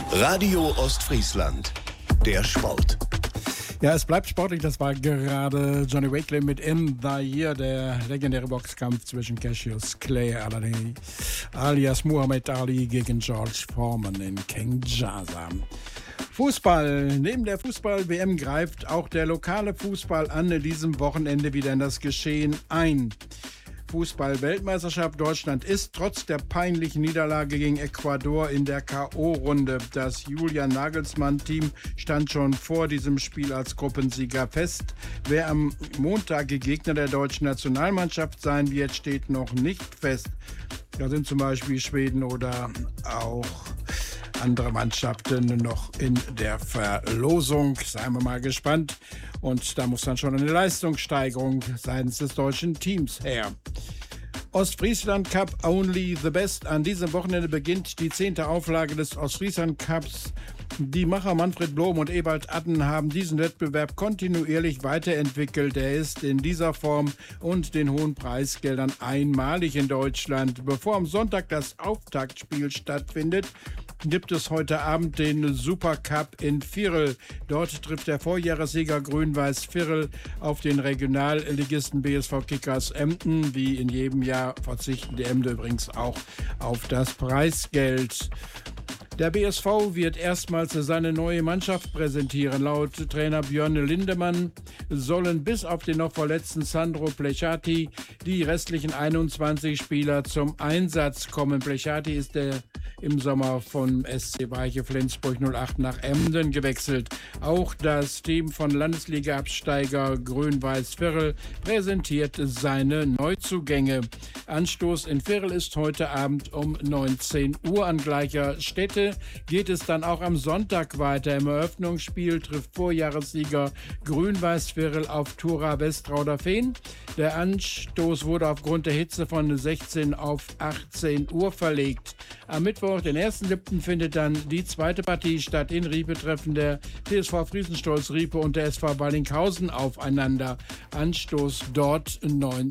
Radio Ostfriesland, der Sport. Ja, es bleibt sportlich. Das war gerade Johnny Wakely mit In the Year, der legendäre Boxkampf zwischen Cassius Clay alias Muhammad Ali gegen George Foreman in Kinshasa. Fußball. Neben der Fußball-WM greift auch der lokale Fußball an diesem Wochenende wieder in das Geschehen ein. Fußball-Weltmeisterschaft Deutschland ist trotz der peinlichen Niederlage gegen Ecuador in der K.O.-Runde. Das Julian Nagelsmann-Team stand schon vor diesem Spiel als Gruppensieger fest. Wer am Montag Gegner der deutschen Nationalmannschaft sein wird, steht noch nicht fest. Da sind zum Beispiel Schweden oder auch andere Mannschaften noch in der Verlosung. Seien wir mal gespannt. Und da muss dann schon eine Leistungssteigerung seitens des deutschen Teams her. Ostfriesland Cup Only the Best. An diesem Wochenende beginnt die 10. Auflage des Ostfriesland Cups. Die Macher Manfred Blom und Ewald Adden haben diesen Wettbewerb kontinuierlich weiterentwickelt. Er ist in dieser Form und den hohen Preisgeldern einmalig in Deutschland. Bevor am Sonntag das Auftaktspiel stattfindet, gibt es heute Abend den Supercup in Virel. Dort trifft der Vorjahressieger Grün-Weiß Virel auf den Regionalligisten BSV Kickers Emden. Wie in jedem Jahr verzichten die Emden übrigens auch auf das Preisgeld. Der BSV wird erstmals seine neue Mannschaft präsentieren. Laut Trainer Björn Lindemann sollen bis auf den noch verletzten Sandro Plechati die restlichen 21 Spieler zum Einsatz kommen. Plechati ist im Sommer vom SC Weiche Flensburg 08 nach Emden gewechselt. Auch das Team von Landesliga-Absteiger Grün-Weiß Virel präsentiert seine Neuzugänge. Anstoß in Virel ist heute Abend um 19 Uhr an gleicher Stätte. Geht es dann auch am Sonntag weiter. Im Eröffnungsspiel trifft Vorjahressieger Grün-Weiß Virel auf Thura Westrauder-Fehn. Der Anstoß wurde aufgrund der Hitze von 16 auf 18 Uhr verlegt. Am Mittwoch, den 1.7., findet dann die zweite Partie statt. In Riepe treffen der TSV Friesenstolz Riepe und der SV Wallinghausen aufeinander. Anstoß dort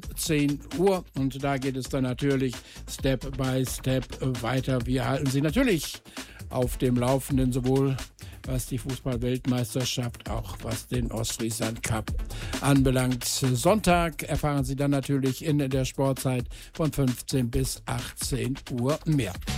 19 Uhr. Und da geht es dann natürlich Step by Step weiter. Wir halten Sie natürlich auf dem Laufenden, sowohl was die Fußball-Weltmeisterschaft, auch was den Ostfriesland Cup anbelangt. Sonntag erfahren Sie dann natürlich in der Sportzeit von 15 bis 18 Uhr mehr.